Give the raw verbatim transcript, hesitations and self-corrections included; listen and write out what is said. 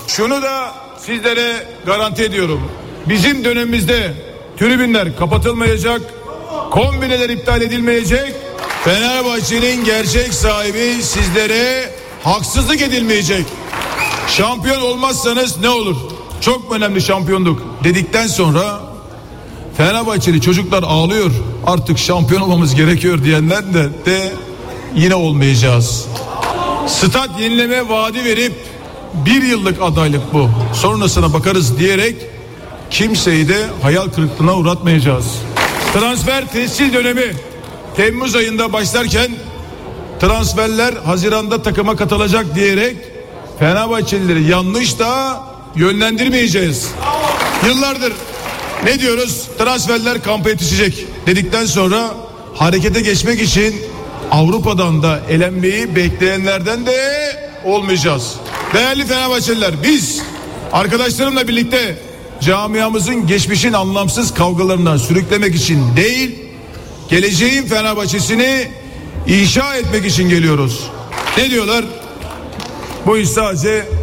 Şunu da sizlere garanti ediyorum. Bizim dönemimizde tribünler kapatılmayacak, kombineler iptal edilmeyecek. Fenerbahçe'nin gerçek sahibi sizlere haksızlık edilmeyecek. Şampiyon olmazsanız ne olur? Çok önemli şampiyonluk dedikten sonra Fenerbahçeli çocuklar ağlıyor. Artık şampiyon olmamız gerekiyor diyenler de, de yine olmayacağız. Stat yenileme vaadi verip bir yıllık adaylık bu, sonrasına bakarız diyerek kimseyi de hayal kırıklığına uğratmayacağız. Transfer tescil dönemi Temmuz ayında başlarken transferler Haziran'da takıma katılacak diyerek Fenerbahçelileri yanlış da yönlendirmeyeceğiz. Yıllardır ne diyoruz? Transferler kampa yetişecek dedikten sonra harekete geçmek için Avrupa'dan da elenmeyi bekleyenlerden de olmayacağız. Değerli Fenerbahçeliler, biz arkadaşlarımla birlikte camiamızın geçmişin anlamsız kavgalarından sürüklemek için değil, geleceğin Fenerbahçesini inşa etmek için geliyoruz. Ne diyorlar? Bu iş sadece